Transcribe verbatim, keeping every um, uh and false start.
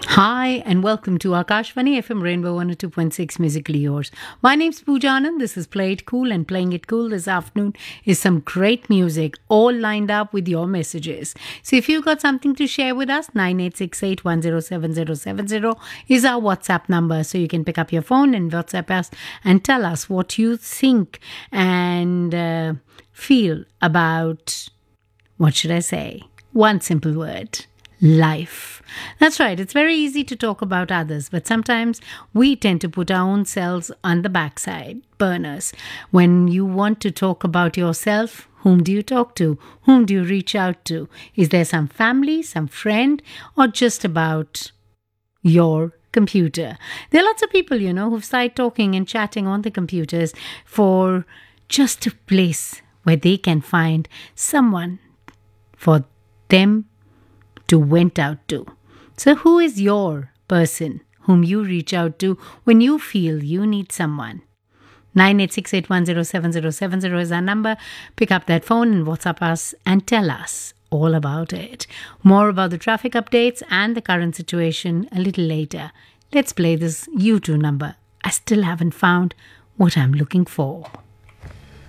Hi, and welcome to Akashvani F M Rainbow one oh two point six Musically Yours. My name's Pooja Anand. This is Play It Cool, and playing it cool this afternoon is some great music, all lined up with your messages. So if you've got something to share with us, nine eight six eight, one zero seven zero seven zero is our WhatsApp number. So you can pick up your phone and WhatsApp us and tell us what you think and uh, feel about, what should I say? One simple word. Life. That's right. It's very easy to talk about others, but sometimes we tend to put our own selves on the backside burners. When you want to talk about yourself, whom do you talk to? Whom do you reach out to? Is there some family, some friend, or just about your computer? There are lots of people, you know, who've started talking and chatting on the computers for just a place where they can find someone for them to vent out to. So who is your person whom you reach out to when you feel you need someone? nine eight six eight, one zero seven zero seven zero is our number. Pick up that phone and WhatsApp us and tell us all about it. More about the traffic updates and the current situation a little later. Let's play this U two number. I still haven't found what I'm looking for.